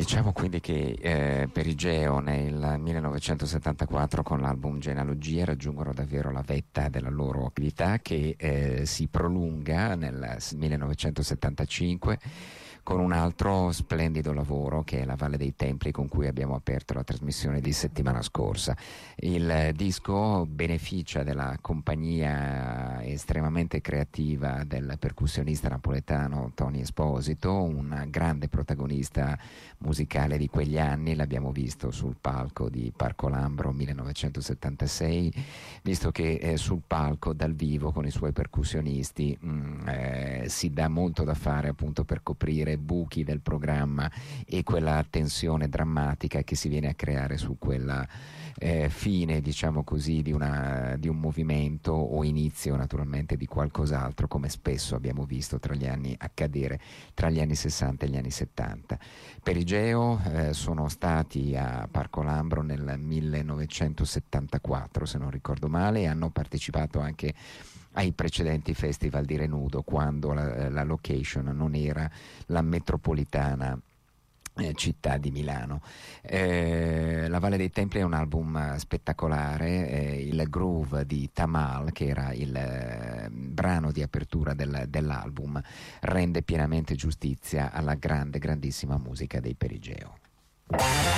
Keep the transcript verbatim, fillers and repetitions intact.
Diciamo quindi che eh, Perigeo nel millenovecentosettantaquattro con l'album Genealogie raggiungono davvero la vetta della loro attività, che eh, si prolunga nel millenovecentosettantacinque con un altro splendido lavoro che è La Valle dei Templi, con cui abbiamo aperto la trasmissione di settimana scorsa. Il disco beneficia della compagnia estremamente creativa del percussionista napoletano Tony Esposito, un grande protagonista musicale di quegli anni. L'abbiamo visto sul palco di Parco Lambro millenovecentosettantasei, visto che eh, sul palco dal vivo con i suoi percussionisti mh, eh, si dà molto da fare appunto per coprire buchi del programma e quella tensione drammatica che si viene a creare su quella eh, fine, diciamo così, di, una, di un movimento o inizio naturalmente di qualcos'altro, come spesso abbiamo visto tra gli anni accadere tra gli anni sessanta e gli anni settanta. Perigeo eh, sono stati a Parco Lambro nel millenovecentosettantaquattro, se non ricordo male, e hanno partecipato anche ai precedenti festival di Renudo, quando la, la location non era la metropolitana eh, città di Milano. Eh, La Valle dei Templi è un album spettacolare, eh, il groove di Tamal, che era il eh, brano di apertura del, dell'album, rende pienamente giustizia alla grande, grandissima musica dei Perigeo.